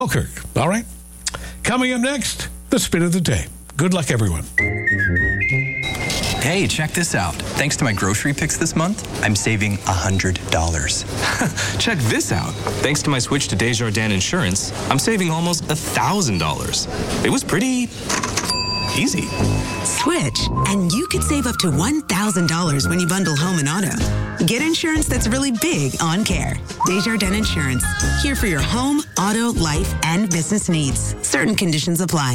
Kirk. All right. Coming up next, the spin of the day. Good luck, everyone. Hey, check this out. Thanks to my grocery picks this month, I'm saving $100. Check this out. Thanks to my switch to Desjardins Insurance, I'm saving almost $1,000. It was pretty easy. Switch, and you could save up to $1,000 when you bundle home and auto. Get insurance that's really big on care. Desjardins Insurance. Here for your home, auto, life, and business needs. Certain conditions apply.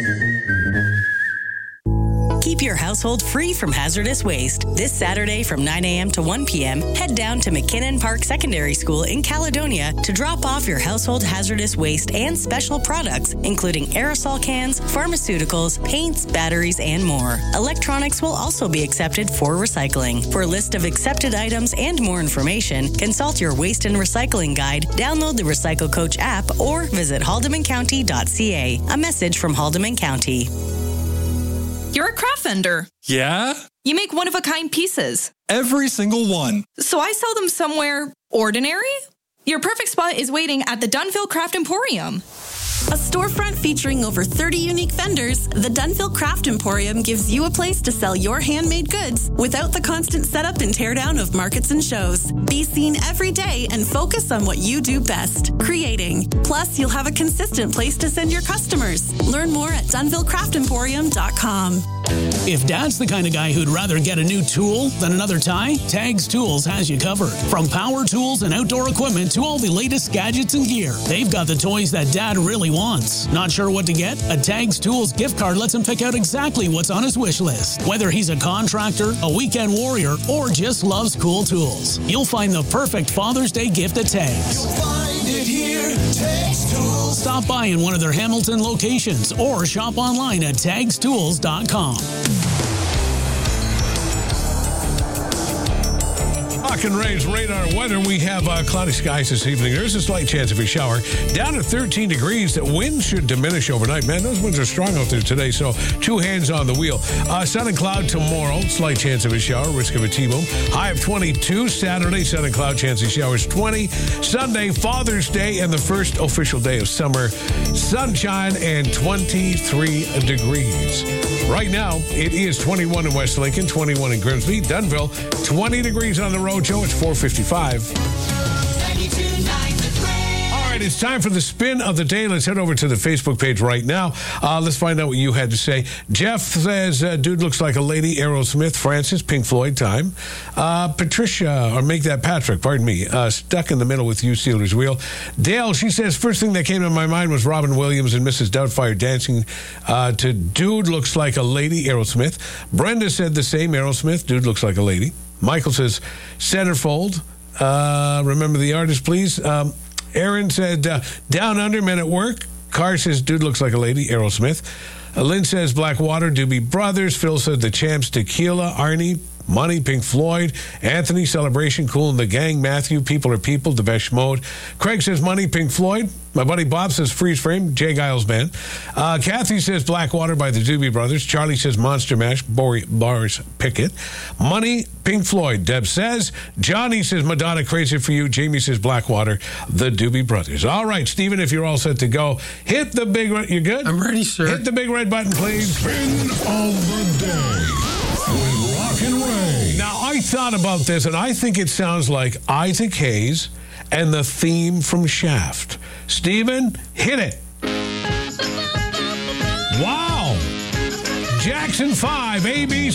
Keep your household free from hazardous waste. This Saturday from 9 a.m. to 1 p.m., head down to McKinnon Park Secondary School in Caledonia to drop off your household hazardous waste and special products, including aerosol cans, pharmaceuticals, paints, batteries, and more. Electronics will also be accepted for recycling. For a list of accepted items and more information, consult your Waste and Recycling Guide, download the Recycle Coach app, or visit haldemancounty.ca. A message from Haldeman County. You're a craft vendor. Yeah? You make one-of-a-kind pieces. Every single one. So I sell them somewhere ordinary? Your perfect spot is waiting at the Dunville Craft Emporium. A storefront featuring over 30 unique vendors, the Dunville Craft Emporium gives you a place to sell your handmade goods without the constant setup and teardown of markets and shows. Be seen every day and focus on what you do best, creating. Plus, you'll have a consistent place to send your customers. Learn more at DunvilleCraftEmporium.com. If Dad's the kind of guy who'd rather get a new tool than another tie, Tags Tools has you covered. From power tools and outdoor equipment to all the latest gadgets and gear, they've got the toys that Dad really wants. Not sure what to get? A Tags Tools gift card lets him pick out exactly what's on his wish list. Whether he's a contractor, a weekend warrior, or just loves cool tools, you'll find the perfect Father's Day gift at Tags. You'll find it here, Tags Tools. Stop by in one of their Hamilton locations or shop online at tagstools.com. Rock and Ray's radar weather. We have cloudy skies this evening. There's a slight chance of a shower. Down to 13 degrees. The wind should diminish overnight. Man, those winds are strong out there today, so two hands on the wheel. Sun and cloud tomorrow. Slight chance of a shower. Risk of a T-boom. High of 22. Saturday, sun and cloud. Chance of showers 20. Sunday, Father's Day, and the first official day of summer. Sunshine and 23 degrees. Right now, it is 21 in West Lincoln, 21 in Grimsby, Dunville, 20 degrees on the road. Joe, it's 4:55. All right, it's time for the spin of the day. Let's head over to the Facebook page right now. Let's find out what you had to say. Jeff says, dude looks like a lady. Aerosmith. Francis, Pink Floyd, time. Patricia, or make that Patrick, pardon me, stuck in the middle with you, Steelers wheel. Dale, she says, first thing that came to my mind was Robin Williams and Mrs. Doubtfire dancing to Dude Looks Like a Lady, Aerosmith. Brenda said the same, Aerosmith, Dude Looks Like a Lady. Michael says, Centerfold. Remember the artist, please. Aaron said, Down Under, Men at Work. Carr says, Dude Looks Like a Lady, Aerosmith. Lynn says, Blackwater, Doobie Brothers. Phil said, The Champs, Tequila. Arnie, Money, Pink Floyd. Anthony, Celebration, Cool and the Gang. Matthew, People Are People, Depeche Mode. Craig says, Money, Pink Floyd. My buddy Bob says, Freeze Frame, Jay Giles Band. Kathy says, Blackwater by the Doobie Brothers. Charlie says, Monster Mash, Boris Pickett. Money, Pink Floyd. Deb says, Johnny says, Madonna, Crazy for You. Jamie says, Blackwater, the Doobie Brothers. All right, Stephen, if you're all set to go, hit the big red. You good? I'm ready, sir. Hit the big red button, please. Spin of the day with Rock and Ray. Now, I thought about this, and I think it sounds like Isaac Hayes and the theme from Shaft. Stephen, hit it. Wow. Jackson 5, ABC.